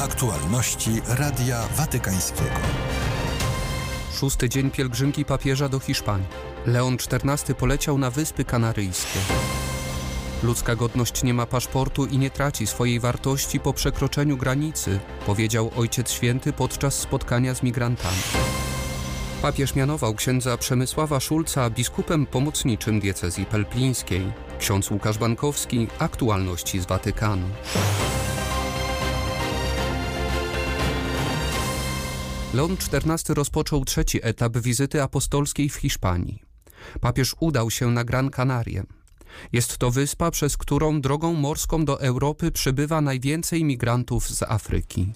Aktualności Radia Watykańskiego. 6. dzień pielgrzymki papieża do Hiszpanii. Leon XIV poleciał na Wyspy Kanaryjskie. Ludzka godność nie ma paszportu i nie traci swojej wartości po przekroczeniu granicy, powiedział Ojciec Święty podczas spotkania z migrantami. Papież mianował księdza Przemysława Szulca biskupem pomocniczym diecezji pelplińskiej. Ksiądz Łukasz Bankowski, aktualności z Watykanu. Leon XIV rozpoczął trzeci etap wizyty apostolskiej w Hiszpanii. Papież udał się na Gran Canarie. Jest to wyspa, przez którą drogą morską do Europy przybywa najwięcej migrantów z Afryki.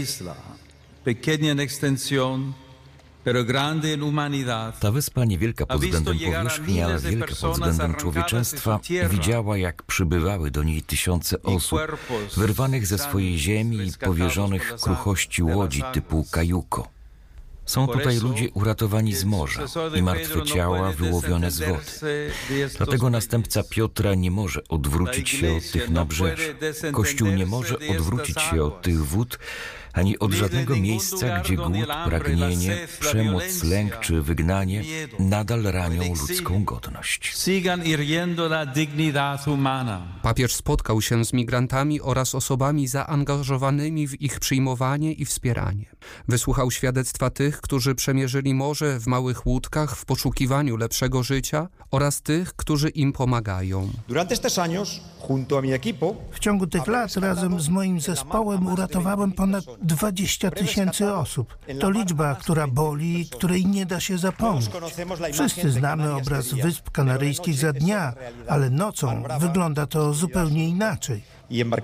Ta wyspa, niewielka pod względem powierzchni, ale wielka pod względem człowieczeństwa, widziała, jak przybywały do niej tysiące osób, wyrwanych ze swojej ziemi i powierzonych kruchości łodzi typu kajuko. Są tutaj ludzie uratowani z morza i martwe ciała wyłowione z wody. Dlatego następca Piotra nie może odwrócić się od tych nabrzeży. Kościół nie może odwrócić się od tych wód, ani od żadnego miejsca, gdzie głód, pragnienie, przemoc, lęk czy wygnanie nadal ranią ludzką godność. Papież spotkał się z migrantami oraz osobami zaangażowanymi w ich przyjmowanie i wspieranie. Wysłuchał świadectwa tych, którzy przemierzyli morze w małych łódkach w poszukiwaniu lepszego życia oraz tych, którzy im pomagają. W ciągu tych lat razem z moim zespołem uratowałem ponad 20 000 osób. To liczba, która boli i której nie da się zapomnieć. Wszyscy znamy obraz Wysp Kanaryjskich za dnia, ale nocą wygląda to zupełnie inaczej.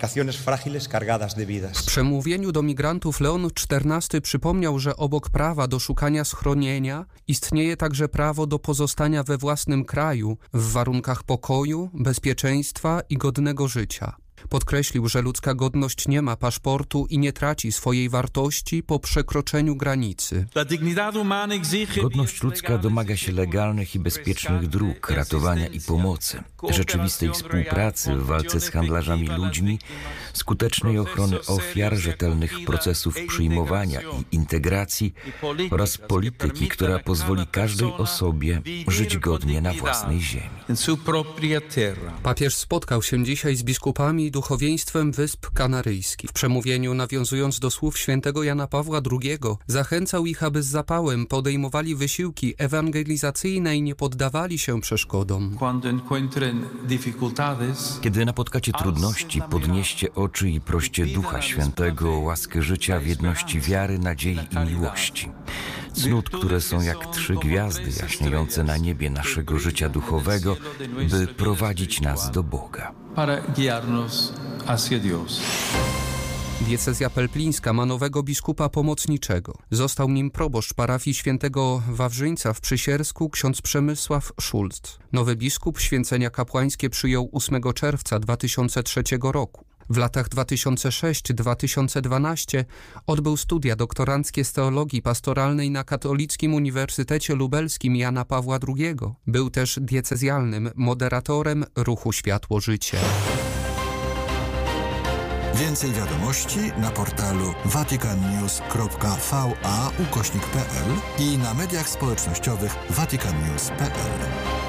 W przemówieniu do migrantów Leon XIV przypomniał, że obok prawa do szukania schronienia istnieje także prawo do pozostania we własnym kraju w warunkach pokoju, bezpieczeństwa i godnego życia. Podkreślił, że ludzka godność nie ma paszportu i nie traci swojej wartości po przekroczeniu granicy. Godność ludzka domaga się legalnych i bezpiecznych dróg, ratowania i pomocy, rzeczywistej współpracy w walce z handlarzami ludźmi, skutecznej ochrony ofiar, rzetelnych procesów przyjmowania i integracji oraz polityki, która pozwoli każdej osobie żyć godnie na własnej ziemi. Papież spotkał się dzisiaj z biskupami i duchowieństwem Wysp Kanaryjskich. W przemówieniu, nawiązując do słów świętego Jana Pawła II, zachęcał ich, aby z zapałem podejmowali wysiłki ewangelizacyjne i nie poddawali się przeszkodom. Kiedy napotkacie trudności, podnieście oczy i proście Ducha Świętego o łaskę życia w jedności wiary, nadziei i miłości. Cnót, które są jak 3 gwiazdy jaśniejące na niebie naszego życia duchowego, by prowadzić nas do Boga. Diecezja pelplińska ma nowego biskupa pomocniczego. Został nim proboszcz parafii świętego Wawrzyńca w Przysiersku, ksiądz Przemysław Szulc. Nowy biskup święcenia kapłańskie przyjął 8 czerwca 2003 roku. W latach 2006-2012 odbył studia doktoranckie z teologii pastoralnej na Katolickim Uniwersytecie Lubelskim Jana Pawła II. Był też diecezjalnym moderatorem ruchu Światło-Życie. Więcej wiadomości na portalu vaticannews.va/pl i na mediach społecznościowych vaticannews.pl.